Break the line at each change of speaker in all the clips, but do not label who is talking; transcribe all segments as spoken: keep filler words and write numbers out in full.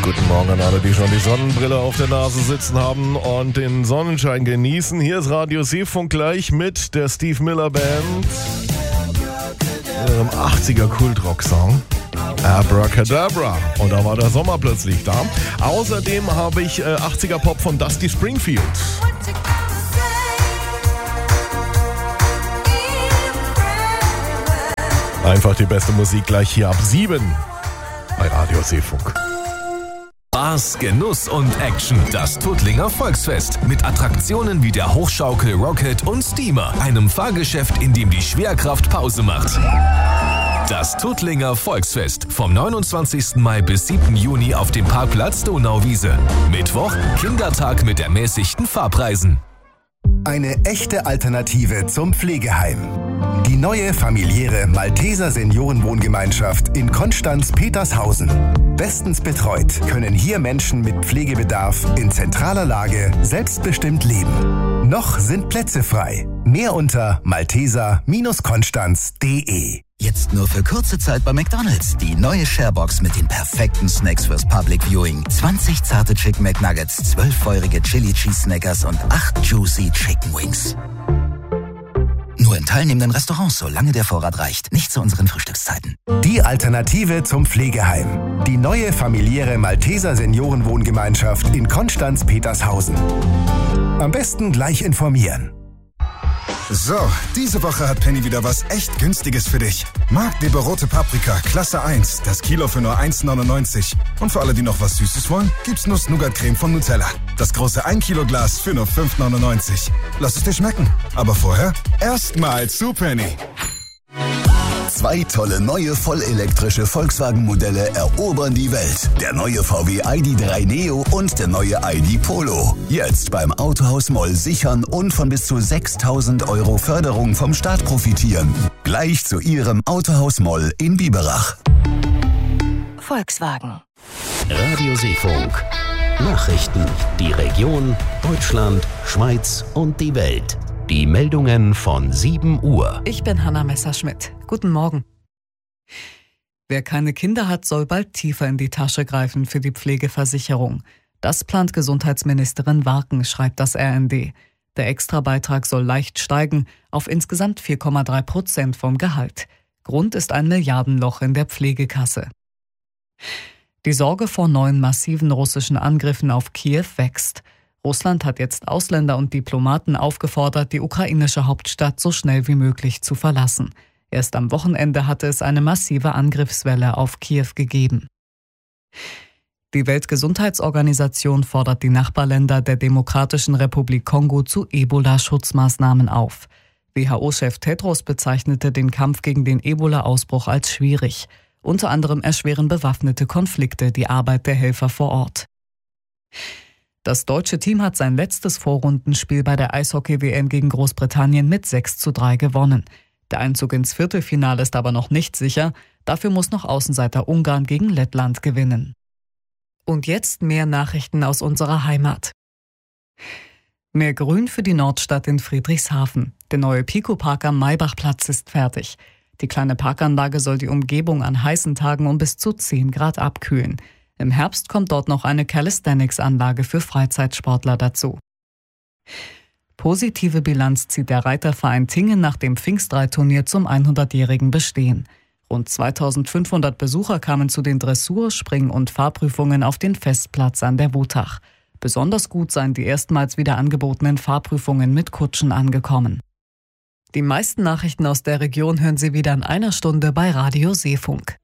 Guten Morgen an alle, die schon die Sonnenbrille auf der Nase sitzen haben und den Sonnenschein genießen. Hier ist Radio Seefunk gleich mit der Steve Miller Band, ihrem achtziger Kultrock-Song Abracadabra. Und da war der Sommer plötzlich da. Außerdem habe ich äh, achtziger Pop von Dusty Springfield. Einfach die beste Musik gleich hier ab sieben bei Radio Seefunk.
Spaß, Genuss und Action. Das Tuttlinger Volksfest mit Attraktionen wie der Hochschaukel Rocket und Steamer. Einem Fahrgeschäft, in dem die Schwerkraft Pause macht. Das Tuttlinger Volksfest vom neunundzwanzigsten Mai bis siebten Juni auf dem Parkplatz Donauwiese. Mittwoch Kindertag mit ermäßigten Fahrpreisen.
Eine echte Alternative zum Pflegeheim. Die neue familiäre Malteser Seniorenwohngemeinschaft in Konstanz-Petershausen. Bestens betreut können hier Menschen mit Pflegebedarf in zentraler Lage selbstbestimmt leben. Noch sind Plätze frei. Mehr unter malteser konstanz punkt de.
Jetzt nur für kurze Zeit bei McDonald's. Die neue Sharebox mit den perfekten Snacks fürs Public Viewing. zwanzig zarte Chicken McNuggets, zwölf feurige Chili Cheese Snackers und acht Juicy Chicken Wings. Nur in teilnehmenden Restaurants, solange der Vorrat reicht. Nicht zu unseren Frühstückszeiten.
Die Alternative zum Pflegeheim. Die neue familiäre Malteser Seniorenwohngemeinschaft in Konstanz-Petershausen. Am besten gleich informieren.
So, diese Woche hat Penny wieder was echt Günstiges für dich. Marktleber rote Paprika, Klasse eins, das Kilo für nur eins neunundneunzig. Und für alle, die noch was Süßes wollen, gibt's Nuss-Nougat-Creme von Nutella. Das große ein Kilo Glas für nur fünf neunundneunzig. Lass es dir schmecken. Aber vorher erstmal zu Penny.
Zwei tolle neue vollelektrische Volkswagen-Modelle erobern die Welt. Der neue V W I D drei Neo und der neue I D Polo. Jetzt beim Autohaus Moll sichern und von bis zu sechstausend Euro Förderung vom Staat profitieren. Gleich zu Ihrem Autohaus Moll in Biberach.
Volkswagen.
Radio Seefunk. Nachrichten. Die Region, Deutschland, Schweiz und die Welt. Die Meldungen von sieben Uhr.
Ich bin Hanna Messerschmidt. Guten Morgen. Wer keine Kinder hat, soll bald tiefer in die Tasche greifen für die Pflegeversicherung. Das plant Gesundheitsministerin Warken, schreibt das R N D. Der Extrabeitrag soll leicht steigen auf insgesamt vier Komma drei Prozent vom Gehalt. Grund ist ein Milliardenloch in der Pflegekasse. Die Sorge vor neuen massiven russischen Angriffen auf Kiew wächst. Russland hat jetzt Ausländer und Diplomaten aufgefordert, die ukrainische Hauptstadt so schnell wie möglich zu verlassen. Erst am Wochenende hatte es eine massive Angriffswelle auf Kiew gegeben. Die Weltgesundheitsorganisation fordert die Nachbarländer der Demokratischen Republik Kongo zu Ebola-Schutzmaßnahmen auf. W H O-Chef Tedros bezeichnete den Kampf gegen den Ebola-Ausbruch als schwierig. Unter anderem erschweren bewaffnete Konflikte die Arbeit der Helfer vor Ort. Das deutsche Team hat sein letztes Vorrundenspiel bei der Eishockey-W M gegen Großbritannien mit sechs zu drei gewonnen. Der Einzug ins Viertelfinale ist aber noch nicht sicher. Dafür muss noch Außenseiter Ungarn gegen Lettland gewinnen. Und jetzt mehr Nachrichten aus unserer Heimat. Mehr Grün für die Nordstadt in Friedrichshafen. Der neue Pico-Park am Maybachplatz ist fertig. Die kleine Parkanlage soll die Umgebung an heißen Tagen um bis zu zehn Grad abkühlen. Im Herbst kommt dort noch eine Calisthenics-Anlage für Freizeitsportler dazu. Positive Bilanz zieht der Reiterverein Tingen nach dem Pfingstreitturnier zum hundertjährigen Bestehen. Rund zweitausendfünfhundert Besucher kamen zu den Dressur-, Spring- und Fahrprüfungen auf den Festplatz an der Wutach. Besonders gut seien die erstmals wieder angebotenen Fahrprüfungen mit Kutschen angekommen. Die meisten Nachrichten aus der Region hören Sie wieder in einer Stunde bei Radio Seefunk.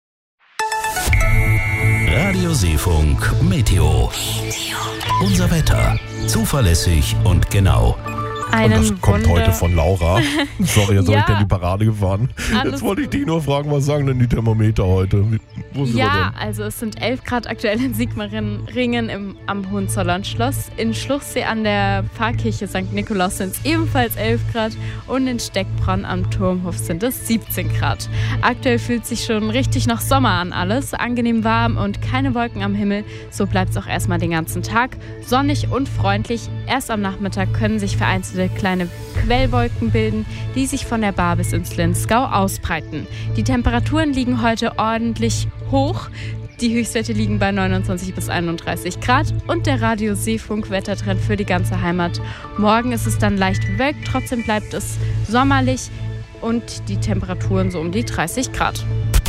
Radio Seefunk Meteo. Unser Wetter. Zuverlässig und genau.
Einen und das kommt Wunder. Heute von Laura. Sorry, jetzt ja. habe ich dir in die Parade gefahren.
Alles
jetzt wollte ich dich nur fragen, was sagen denn die Thermometer heute? Wo sind
ja,
wir denn?
Also es sind elf Grad aktuell in Sigmaringen im, am Hohenzollern-Schloss. In Schluchsee an der Pfarrkirche Sankt Nikolaus sind es ebenfalls elf Grad und in Steckbronn am Turmhof sind es siebzehn Grad. Aktuell fühlt sich schon richtig nach Sommer an alles. Angenehm warm und keine Wolken am Himmel. So bleibt es auch erstmal den ganzen Tag. Sonnig und freundlich. Erst am Nachmittag können sich vereinzelte kleine Quellwolken bilden, die sich von der Bar bis ins Linzgau ausbreiten. Die Temperaturen liegen heute ordentlich hoch. Die Höchstwerte liegen bei neunundzwanzig bis einunddreißig Grad und der Radio Seefunk Wettertrend für die ganze Heimat. Morgen ist es dann leicht bewölkt, trotzdem bleibt es sommerlich und die Temperaturen so um die dreißig Grad.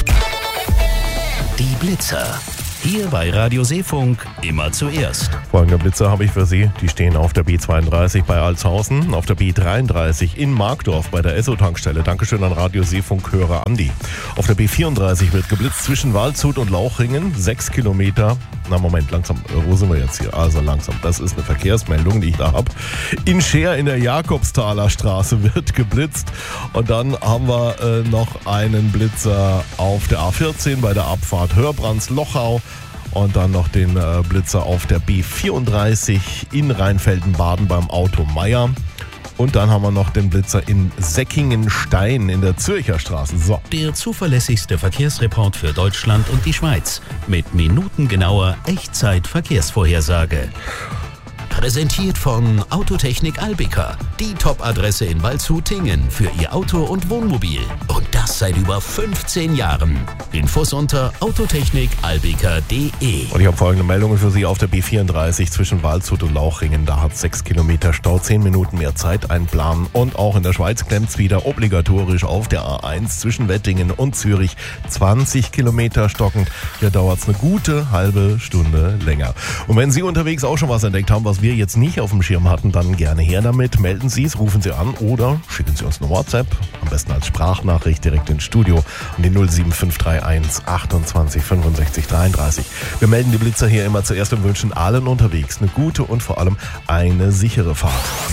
Die Blitzer. Hier bei Radio Seefunk immer zuerst.
Folgende Blitzer habe ich für Sie. Die stehen auf der B zweiunddreißig bei Altshausen, auf der B dreiunddreißig in Markdorf bei der Esso-Tankstelle. Dankeschön an Radio Seefunk-Hörer Andi. Auf der B vierunddreißig wird geblitzt zwischen Waldshut und Lauchringen, sechs Kilometer. Na Moment, langsam, wo sind wir jetzt hier? Also langsam, das ist eine Verkehrsmeldung, die ich da habe. In Scheer in der Jakobsthaler Straße wird geblitzt. Und dann haben wir äh, noch einen Blitzer auf der A vierzehn bei der Abfahrt Hörbrands-Lochau. Und dann noch den äh, Blitzer auf der B vierunddreißig in Rheinfelden-Baden beim Auto Meier. Und dann haben wir noch den Blitzer in Säckingen-Stein in der Zürcher Straße. So.
Der zuverlässigste Verkehrsreport für Deutschland und die Schweiz. Mit minutengenauer Echtzeit-Verkehrsvorhersage. Präsentiert von Autotechnik Albika. Die Top-Adresse in Waldshut-Tingen für Ihr Auto und Wohnmobil. Und das seit über fünfzehn Jahren. Infos unter autotechnik albika punkt de.
Und ich habe folgende Meldungen für Sie auf der B vierunddreißig zwischen Waldshut und Lauchringen. Da hat sechs Kilometer Stau, zehn Minuten mehr Zeit einplanen. Und auch in der Schweiz klemmt es wieder obligatorisch auf der A eins zwischen Wettingen und Zürich. zwanzig Kilometer stockend. Hier dauert es eine gute halbe Stunde länger. Und wenn Sie unterwegs auch schon was entdeckt haben, was wir jetzt nicht auf dem Schirm hatten, dann gerne her damit. Melden Sie es, rufen Sie an oder schicken Sie uns eine WhatsApp. Am besten als Sprachnachricht direkt ins Studio an die null sieben fünf drei eins achtundzwanzig fünfundsechzig dreiunddreißig. Wir melden die Blitzer hier immer zuerst und wünschen allen unterwegs eine gute und vor allem eine sichere Fahrt.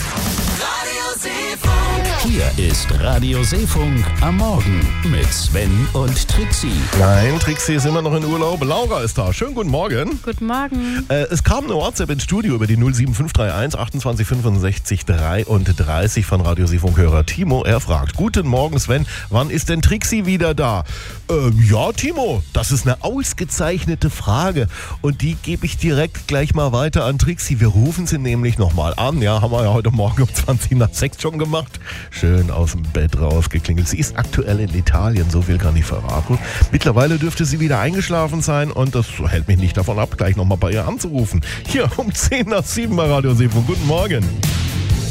Hier ist Radio Seefunk am Morgen mit Sven und Trixie.
Nein, Trixie ist immer noch in Urlaub. Laura ist da. Schönen guten Morgen.
Guten Morgen.
Äh, es kam eine WhatsApp ins Studio über die null sieben fünf drei eins achtundzwanzig fünfundsechzig dreiunddreißig von Radio Seefunk-Hörer Timo. Er fragt, guten Morgen Sven, wann ist denn Trixie wieder da? Ähm, ja, Timo, das ist eine ausgezeichnete Frage und die gebe ich direkt gleich mal weiter an Trixie. Wir rufen sie nämlich nochmal an. Ja, haben wir ja heute Morgen um zwanzig nach sechs schon gemacht. Schön aus dem Bett rausgeklingelt. Sie ist aktuell in Italien, so viel kann ich verraten. Mittlerweile dürfte sie wieder eingeschlafen sein und das hält mich nicht davon ab, gleich nochmal bei ihr anzurufen. Hier um zehn nach sieben bei Radio Seefunk. Guten Morgen.